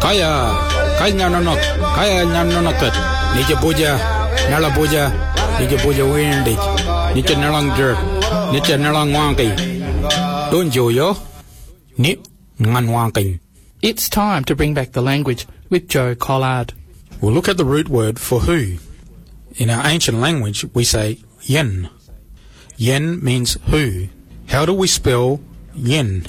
Kaya nyanonok, kaya nyanonokat. Nije puja, nala puja, nije puja windig. Nije nalang jerk, nije nalang wangki. Don't yo, ni ngan wangki. It's time to bring back the language with Joe Collard. We'll look at the root word for who. In our ancient language, we say yen. Yen means who. How do we spell yen?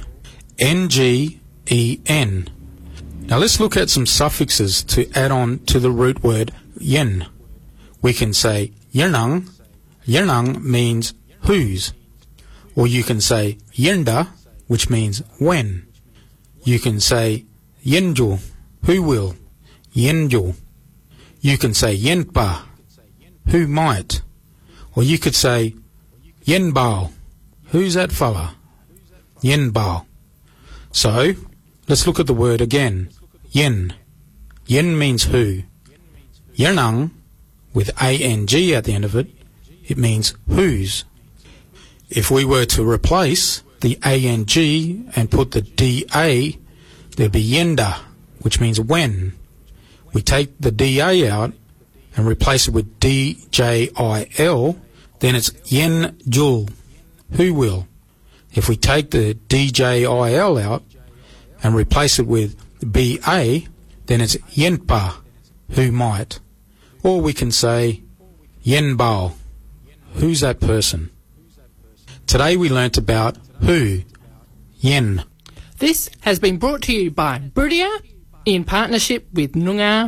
N-G-E-N. Now let's look at some suffixes to add on to the root word yen. We can say yenang. Yenang means whose. Or you can say yenda, which means when. You can say yenjo, who will. Yenjo. You can say yenpa, who might. Or you could say yenbao, who's that fella? Yenbao. So, let's look at the word again. Yen. Yen means who. Yenang, with A-N-G at the end of it, it means whose. If we were to replace the A-N-G and put the D-A, there'd be yenda, which means when. We take the D-A out and replace it with D-J-I-L, then it's yen-jul, who will. If we take the D-J-I-L out and replace it with B-A, then it's yenpa, who might. Or we can say yenbao, who's that person. Today we learnt about who, yen. This has been brought to you by Brudia in partnership with Noongar